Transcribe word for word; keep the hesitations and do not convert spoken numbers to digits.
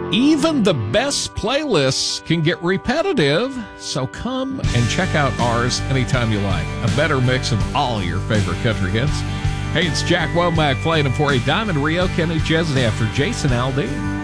Even the best playlists can get repetitive, so come and check out ours anytime you like. A better mix of all your favorite country hits. Hey, it's Jack Womack playing them for you. Diamond Rio, Kenny Chesney after Jason Aldean.